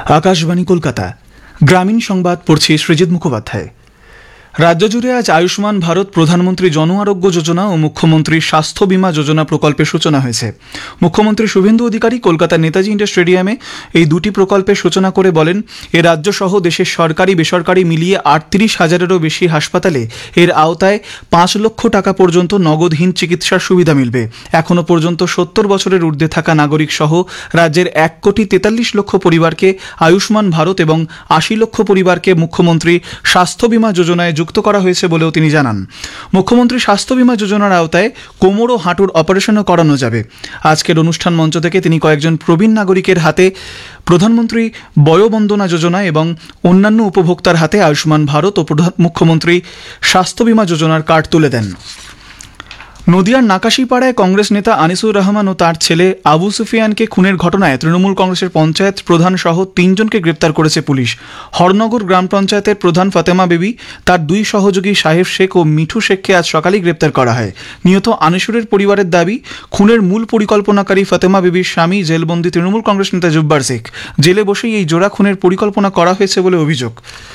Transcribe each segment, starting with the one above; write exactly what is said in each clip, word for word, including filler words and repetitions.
আকাশবাণী কলকাতা গ্রামীণ সংবাদ পড়ছি সৃজিত মুখোপাধ্যায়। রাজ্য জুড়ে আজ আয়ুষ্মান ভারত প্রধানমন্ত্রী জন আরোগ্য যোজনা ও মুখ্যমন্ত্রী স্বাস্থ্য বীমা যোজনা প্রকল্পের সূচনা হয়েছে। মুখ্যমন্ত্রী শুভেন্দু অধিকারী কলকাতার নেতাজি ইন্ডোর স্টেডিয়ামে এই দুটি প্রকল্পের সূচনা করে বলেন, এ রাজ্য সহ দেশের সরকারি বেসরকারি মিলিয়ে আটত্রিশ হাজারেরও বেশি হাসপাতালে এর আওতায় পাঁচ লক্ষ টাকা পর্যন্ত নগদহীন চিকিৎসার সুবিধা মিলবে। এখনও পর্যন্ত সত্তর বছরের ঊর্ধ্বে থাকা নাগরিক সহ রাজ্যের এক কোটি তেতাল্লিশ লক্ষ পরিবারকে আয়ুষ্মান ভারত এবং আশি লক্ষ পরিবারকে মুখ্যমন্ত্রী স্বাস্থ্য বীমা যোজনায় যুক্ত করা হয়েছে বলেও তিনি জানান। মুখ্যমন্ত্রী স্বাস্থ্য বীমা যোজনার আওতায় কোমর ও হাঁটুর অপারেশনও করানো যাবে। আজকের অনুষ্ঠান মঞ্চ থেকে তিনি কয়েকজন প্রবীণ নাগরিকের হাতে প্রধানমন্ত্রী বয়োবন্দনা যোজনা এবং অন্যান্য উপভোক্তার হাতে আয়ুষ্মান ভারত ও মুখ্যমন্ত্রী স্বাস্থ্য বীমা যোজনার কার্ড তুলে দেন। নদিয়ার নাকাশিপাড়ায় কংগ্রেস নেতা আনিসুর রহমান ও তার ছেলে আবু সুফিয়ানকে খুনের ঘটনায় তৃণমূল কংগ্রেসের পঞ্চায়েত প্রধান সহ তিনজনকে গ্রেপ্তার করেছে পুলিশ। হরনগর গ্রাম পঞ্চায়েতের প্রধান ফাতেমা বেবি, তার দুই সহযোগী সাহেব শেখ ও মিঠু শেখকে আজ সকালেই গ্রেপ্তার করা হয়। নিহত আনিসুরের পরিবারের দাবি, খুনের মূল পরিকল্পনাকারী ফাতেমা বেবির স্বামী জেলবন্দি তৃণমূল কংগ্রেস নেতা জুব্বার শেখ। জেলে বসেই এই জোড়া খুনের পরিকল্পনা করা হয়েছে বলে অভিযোগ।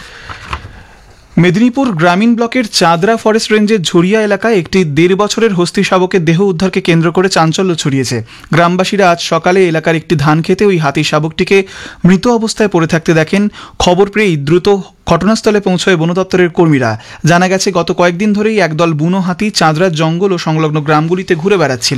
মেদিনীপুর গ্রামীণ ব্লকের চাঁদরা ফরেস্ট রেঞ্জের ঝরিয়া এলাকায় একটি দেড় বছরের হস্তি শাবকের দেহ উদ্ধারকে কেন্দ্র করে চাঞ্চল্য ছড়িয়েছে। গ্রামবাসীরা আজ সকালে এলাকার একটি ধান খেতে ওই হাতি শাবকটিকে মৃত অবস্থায় পড়ে থাকতে দেখেন। খবর পেয়েই দ্রুত ঘটনাস্থলে পৌঁছয় বন দপ্তরের কর্মীরা। জানা গেছে, গত কয়েকদিন ধরেই একদল বুনো হাতি চাঁদরার জঙ্গল ও সংলগ্ন গ্রামগুলিতে ঘুরে বেড়াচ্ছিল।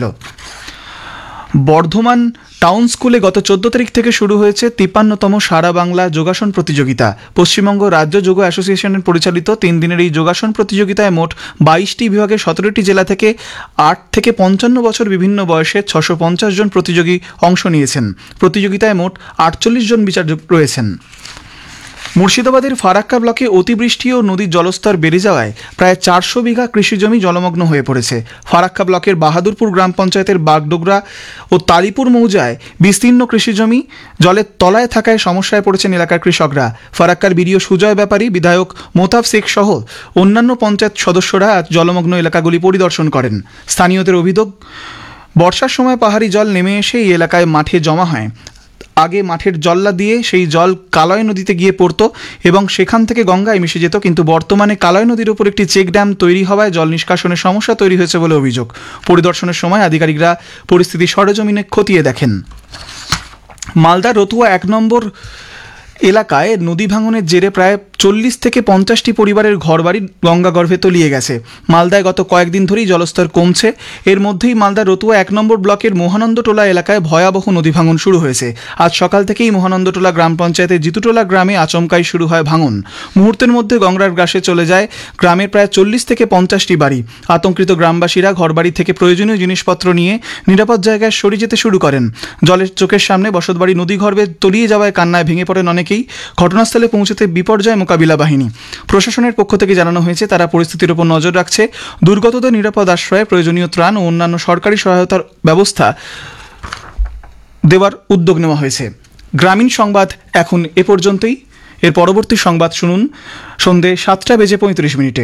বর্ধমান টাউন স্কুলে গত চোদ্দ তারিখ থেকে শুরু হয়েছে তিপ্পান্নতম সারা বাংলা যোগাসন প্রতিযোগিতা। পশ্চিমবঙ্গ রাজ্য যোগ অ্যাসোসিয়েশনের পরিচালিত তিন দিনের এই যোগাসন প্রতিযোগিতায় মোট বাইশটি বিভাগে সতেরোটি জেলা থেকে আট থেকে পঞ্চান্ন বছর বিভিন্ন বয়সে ছশো পঞ্চাশ জন প্রতিযোগী অংশ নিয়েছেন। প্রতিযোগিতায় মোট আটচল্লিশ জন বিচারক রয়েছেন। মুর্শিদাবাদের ফারাক্কা ব্লকে অতিবৃষ্টি ও নদীর জলস্তর বেড়ে যাওয়ায় প্রায় চারশো বিঘা কৃষিজমি জলমগ্ন হয়ে পড়েছে। ফারাক্কা ব্লকের বাহাদুরপুর গ্রাম পঞ্চায়েতের বাগডোগরা ও তালিপুর মৌজায় বিস্তীর্ণ কৃষিজমি জলের তলায় থাকায় সমস্যায় পড়েছেন এলাকার কৃষকরা। ফারাক্কার বিডিও সুজয় ব্যাপারী, বিধায়ক মোতাব শেখ সহ অন্যান্য পঞ্চায়েত সদস্যরা আজ জলমগ্ন এলাকাগুলি পরিদর্শন করেন। স্থানীয়দের অভিযোগ, বর্ষার সময় পাহাড়ি জল নেমে এসে এই এলাকায় মাঠে জমা হয়। আগে মাঠের জল্লা দিয়ে সেই জল কালয় নদীতে গিয়ে পড়ত এবং সেখান থেকে গঙ্গায় মিশে যেত, কিন্তু বর্তমানে কালয় নদীর উপর একটি চেক ড্যাম তৈরি হওয়ায় জল নিষ্কাশনের সমস্যা তৈরি হয়েছে বলে অভিযোগ। পরিদর্শনের সময় আধিকারিকরা পরিস্থিতি সরেজমিনে খতিয়ে দেখেন। মালদা রতুয়া এক নম্বর এলাকায় নদী ভাঙনের জেরে প্রায় চল্লিশ থেকে পঞ্চাশটি পরিবারের ঘরবাড়ি গঙ্গাগর্ভে তলিয়ে গেছে। মালদায় গত কয়েকদিন ধরেই জলস্তর কমছে। এর মধ্যেই মালদা রতুয়া এক নম্বর ব্লকের মহানন্দটোলা এলাকায় ভয়াবহ নদী ভাঙন শুরু হয়েছে। আজ সকাল থেকেই মহানন্দটোলা গ্রাম পঞ্চায়েতের জিতুটোলা গ্রামে আচমকাই শুরু হয় ভাঙন। মুহূর্তের মধ্যে গঙ্গার গ্রাসে চলে যায় গ্রামের প্রায় চল্লিশ থেকে পঞ্চাশটি বাড়ি। আতঙ্কিত গ্রামবাসীরা ঘরবাড়ি থেকে প্রয়োজনীয় জিনিসপত্র নিয়ে নিরাপদ জায়গায় সরে যেতে শুরু করেন। জলের চোখের সামনে বসতবাড়ি নদীগর্ভে তলিয়ে যাওয়ায় কান্নায় ভেঙে পড়েন অনেকেই। ঘটনাস্থলে পৌঁছতে বিপর্যয় মোকাবিলা বাহিনী। প্রশাসনের পক্ষ থেকে জানানো হয়েছে, তারা পরিস্থিতির উপর নজর রাখছে। দুর্গতদের নিরাপদ আশ্রয়ে প্রয়োজনীয় ত্রাণ ও অন্যান্য সরকারি সহায়তার ব্যবস্থা দেওয়ার উদ্যোগ নেওয়া হয়েছে। গ্রামীণ সংবাদ এখন এ পর্যন্তই। এর পরবর্তী সংবাদ শুনুন সন্ধে সাতটা বেজে পঁয়ত্রিশ মিনিটে।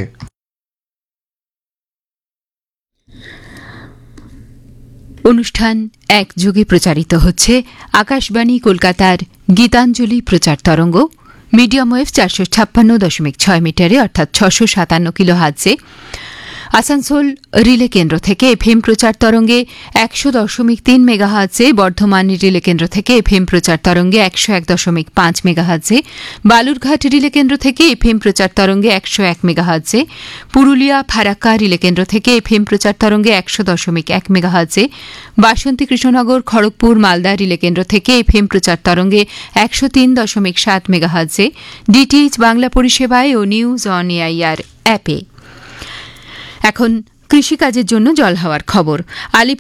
অনুষ্ঠান একযোগে প্রচারিত হচ্ছে আকাশবাণী কলকাতার গীতাঞ্জলি প্রচার তরঙ্গ মিডিয়াম ওয়েভ চারশো ছাপ্পান্ন দশমিক ছয় মিটারে অর্থাৎ ছশো সাতান্ন কিলো হার্টজে, আসানসোল রিলে কেন্দ্র থেকে এফএম প্রচার তরঙ্গে একশো দশমিক তিন মেগাহার্টজে, বর্ধমান রিলে কেন্দ্র থেকে এফএম প্রচার তরঙ্গে একশো এক দশমিক পাঁচ মেগাহার্টজে, বালুরঘাট রিলে কেন্দ্র থেকে এফএম প্রচার তরঙ্গে একশো এক মেগাহার্টজে, পুরুলিয়া ফারাক্কা রিলে কেন্দ্র থেকে এফএম প্রচার তরঙ্গে একশো দশমিক এক মেগাহার্টজে, বাসন্তী কৃষ্ণনগর খড়গপুর মালদা রিলে কেন্দ্র থেকে এফএম প্রচার তরঙ্গে একশো তিন দশমিক সাত মেগাহার্টজে, ডিটিএইচ বাংলা পরিষেবায় ও নিউজ অন এআইআর অ্যাপে। এখন কৃষিকাজের জন্য জল হওয়ার খবর। আলিপুর